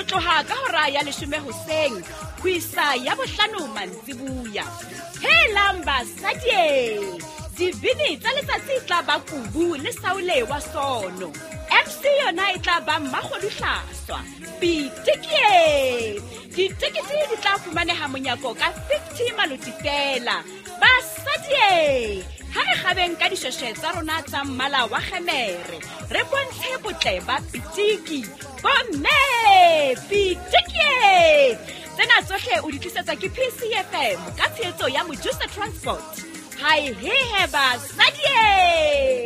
tloha ka hora ya 10 hoseng ho isa ya 5 mantsibuya. Helang basadi, dibini tsa letsatsi tla ba Kubu le Saule wa Sono. MC yona e tla ba Mmakgoluhlaswa. Pitikie! Ditikiti di tla fumaneha monyako ka 50 maluti fela. Basadi, ha re kgabeng ka dishweshwe tsa rona tsa mmala wa kgemere, re bontshe botle ba pitiki. Bomme, pitikie! Tsena tsohle o di tlisetsa ke PCFM ka tshehetso ya Mojusa Transport. Hai he basadi!